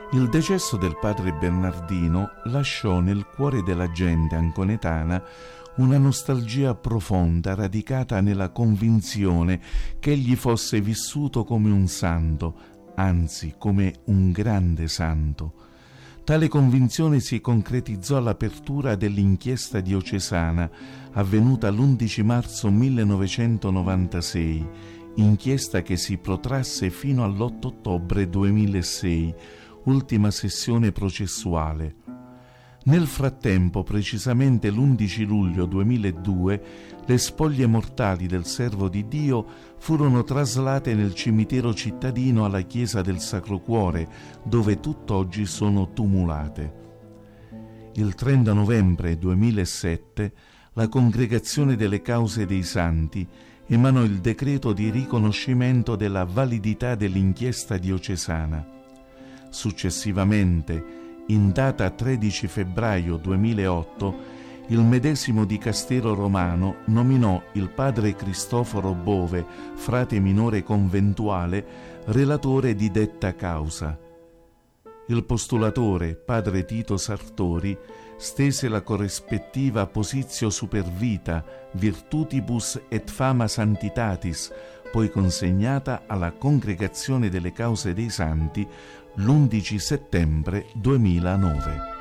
Il decesso del padre Bernardino lasciò nel cuore della gente anconetana una nostalgia profonda radicata nella convinzione che egli fosse vissuto come un santo, anzi come un grande santo. Tale convinzione si concretizzò all'apertura dell'inchiesta diocesana avvenuta l'11 marzo 1996, inchiesta che si protrasse fino all'8 ottobre 2006, ultima sessione processuale. Nel frattempo, precisamente l'11 luglio 2002, le spoglie mortali del servo di Dio furono traslate nel cimitero cittadino alla chiesa del Sacro Cuore, dove tutt'oggi sono tumulate. Il 30 novembre 2007, la Congregazione delle Cause dei Santi emanò il decreto di riconoscimento della validità dell'inchiesta diocesana. Successivamente, in data 13 febbraio 2008, il medesimo dicastero romano nominò il padre Cristoforo Bove, frate minore conventuale, relatore di detta causa. Il postulatore, padre Tito Sartori, stese la corrispettiva Positio Supervita, Virtutibus et Fama Santitatis, poi consegnata alla Congregazione delle Cause dei Santi l'11 settembre 2009.